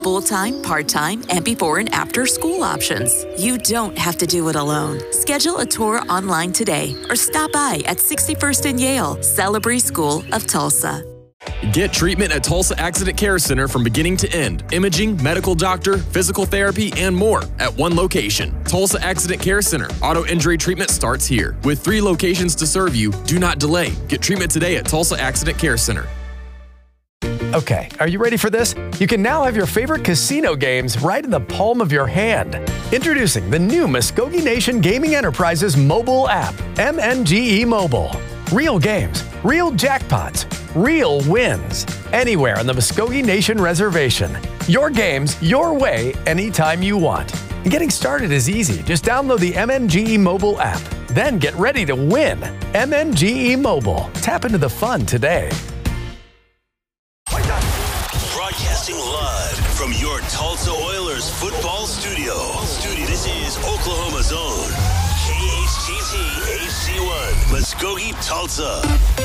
Full-time, part-time, and before and after school options. You don't have to do it alone. Schedule a tour online today or stop by at 61st and Yale, Celebrate School of Tulsa. Get treatment at Tulsa Accident Care Center from beginning to end. Imaging, medical doctor, physical therapy, and more at one location. Tulsa Accident Care Center. Auto injury treatment starts here. With 3 locations to serve you, do not delay. Get treatment today at Tulsa Accident Care Center. Okay, are you ready for this? You can now have your favorite casino games right in the palm of your hand. Introducing the new Muskogee Nation Gaming Enterprises mobile app, MNGE Mobile. Real games, real jackpots, real wins. Anywhere on the Muskogee Nation Reservation. Your games, your way, anytime you want. And getting started is easy. Just download the MNGE Mobile app. Then get ready to win. MNGE Mobile. Tap into the fun today. Broadcasting live from your Tulsa Oilers football studio. This is Oklahoma's own KHTT HD1, Muskogee, Tulsa.